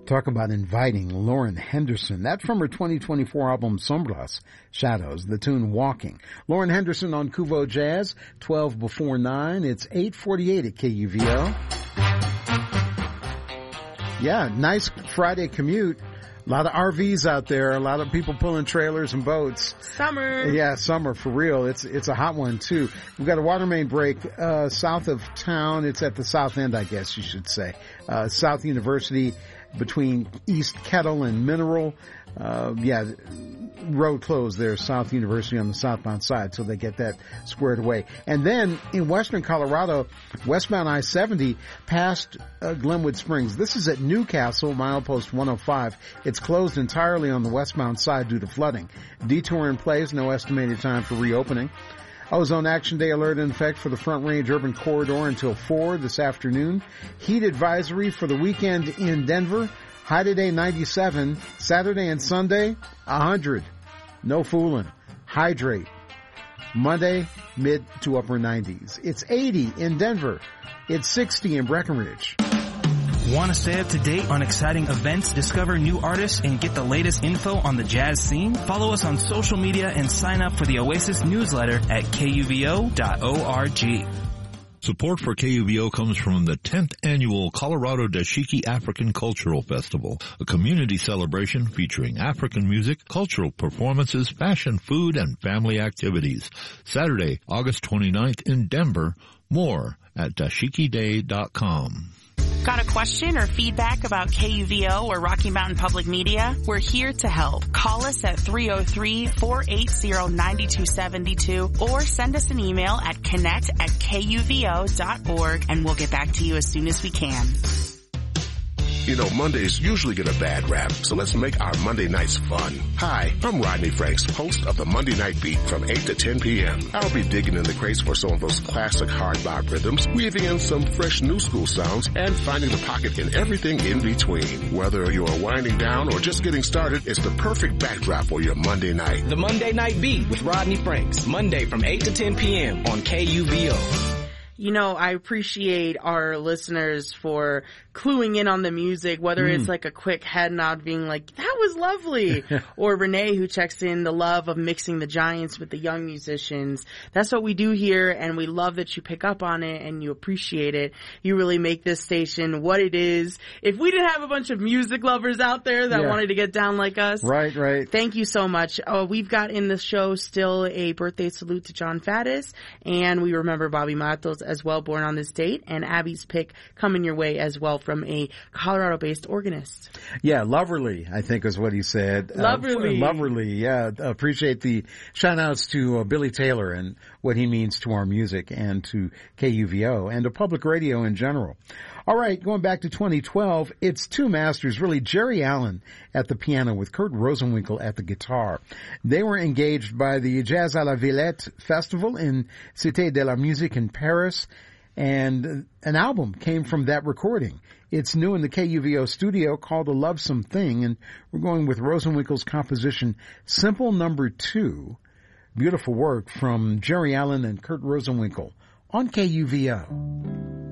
Talk about inviting Lauren Henderson. That's from her 2024 album Sombras, Shadows, the tune Walking. Lauren Henderson on Kuvo Jazz, 12 before 9. It's 8:48 at KUVO. Yeah, nice Friday commute. A lot of RVs out there, a lot of people pulling trailers and boats. Summer. Yeah, summer for real. It's a hot one too. We've got a water main break south of town. It's at the south end, I guess you should say. South University between East Kettle and Mineral. Road closed there, South University on the southbound side, so they get that squared away. And then in western Colorado, westbound I-70 past Glenwood Springs. This is at Newcastle, milepost 105. It's closed entirely on the westbound side due to flooding. Detour in place, no estimated time for reopening. Ozone Action Day alert in effect for the Front Range Urban Corridor until 4 this afternoon. Heat advisory for the weekend in Denver. High today 97, Saturday and Sunday 100. No fooling. Hydrate. Monday mid to upper 90s. It's 80 in Denver. It's 60 in Breckenridge. Want to stay up to date on exciting events, discover new artists, and get the latest info on the jazz scene? Follow us on social media and sign up for the Oasis newsletter at kuvo.org. Support for KUVO comes from the 10th Annual Colorado Dashiki African Cultural Festival, a community celebration featuring African music, cultural performances, fashion, food, and family activities. Saturday, August 29th in Denver. More at dashikiday.com. Got a question or feedback about KUVO or Rocky Mountain Public Media? We're here to help. Call us at 303-480-9272 or send us an email at connect@kuvo.org and we'll get back to you as soon as we can. You know, Mondays usually get a bad rap, so let's make our Monday nights fun. Hi, I'm Rodney Franks, host of the Monday Night Beat from 8 to 10 p.m. I'll be digging in the crates for some of those classic hard bop rhythms, weaving in some fresh new school sounds, and finding the pocket in everything in between. Whether you're winding down or just getting started, it's the perfect backdrop for your Monday night. The Monday Night Beat with Rodney Franks, Monday from 8 to 10 p.m. on KUVO. You know, I appreciate our listeners for cluing in on the music, whether it's like a quick head nod being like, that was lovely, or Renee who checks in the love of mixing the giants with the young musicians. That's what we do here, and we love that you pick up on it and you appreciate it. You really make this station what it is. If we didn't have a bunch of music lovers out there that wanted to get down like us. Right. Thank you so much. We've got in the show still a birthday salute to John Faddis, and we remember Bobby Matos as well, born on this date, and Abby's pick coming your way as well from a Colorado-based organist. Yeah, Loverly, I think is what he said. Loverly, yeah. Appreciate the shout-outs to Billy Taylor and what he means to our music and to KUVO and to public radio in general. All right, going back to 2012, it's two masters, really. Jerry Allen at the piano with Kurt Rosenwinkel at the guitar. They were engaged by the Jazz à la Villette Festival in Cité de la Musique in Paris, and an album came from that recording. It's new in the KUVO studio called A Lovesome Thing, and we're going with Rosenwinkel's composition Simple Number 2. Beautiful work from Jerry Allen and Kurt Rosenwinkel on KUVO.